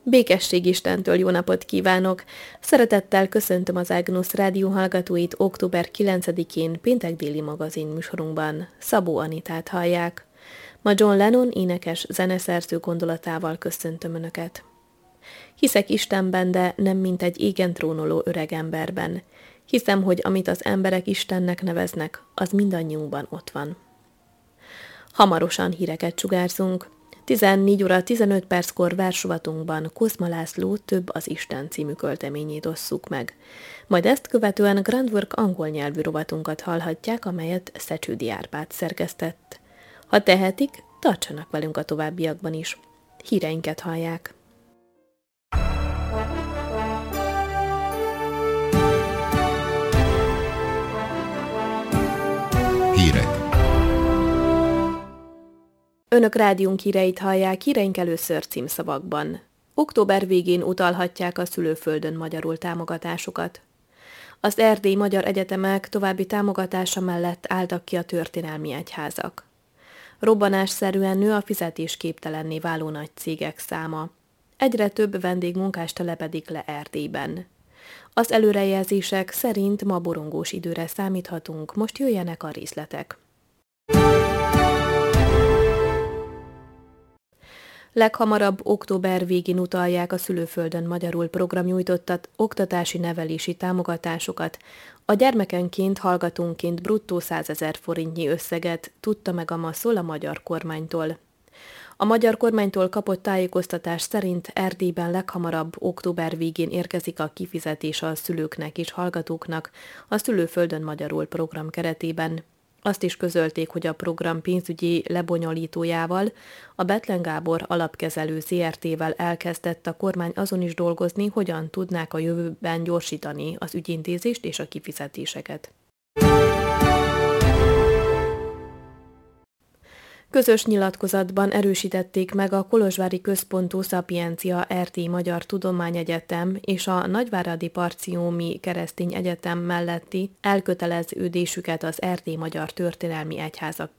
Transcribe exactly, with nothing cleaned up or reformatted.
Békesség Istentől jó napot kívánok! Szeretettel köszöntöm az Ágnusz Rádió hallgatóit október kilencedikén péntek déli magazin műsorunkban. Szabó Anitát hallják. Ma John Lennon énekes zeneszerző gondolatával köszöntöm Önöket. Hiszek Istenben, de nem mint egy égen trónoló öregemberben. Hiszem, hogy amit az emberek Istennek neveznek, az mindannyiunkban ott van. Hamarosan híreket sugárzunk. tizennégy óra tizenöt perckor versrovatunkban Kozma László Több az Isten című költeményét osszuk meg. Majd ezt követően Grand Work angol nyelvű rovatunkat hallhatják, amelyet Szecsődi Árpád szerkesztett. Ha tehetik, tartsanak velünk a továbbiakban is. Híreinket hallják. Hírek. Önök rádiónk híreit hallják, híreink először címszavakban. Október végén utalhatják a szülőföldön magyarul támogatásokat. Az erdélyi magyar egyetemek további támogatása mellett álltak ki a történelmi egyházak. Robbanásszerűen nő a fizetésképtelenné váló nagy cégek száma. Egyre több vendégmunkás telepedik le Erdélyben. Az előrejelzések szerint ma borongós időre számíthatunk, most jöjjenek a részletek. Leghamarabb október végén utalják a szülőföldön magyarul programnyújtottat oktatási nevelési támogatásokat. A gyermekenként, hallgatónként bruttó százezer forintnyi összeget tudta meg a MASZOL a magyar kormánytól. A magyar kormánytól kapott tájékoztatás szerint Erdélyben leghamarabb október végén érkezik a kifizetés a szülőknek és hallgatóknak a szülőföldön magyarul program keretében. Azt is közölték, hogy a program pénzügyi lebonyolítójával, a Bethlen Gábor Alapkezelő zé er té-vel elkezdett a kormány azon is dolgozni, hogyan tudnák a jövőben gyorsítani az ügyintézést és a kifizetéseket. Közös nyilatkozatban erősítették meg a kolozsvári központú Szapiencia Erdélyi Magyar Tudományegyetem és a Nagyváradi Parciómi Keresztény Egyetem melletti elköteleződésüket az erdélyi magyar történelmi egyházak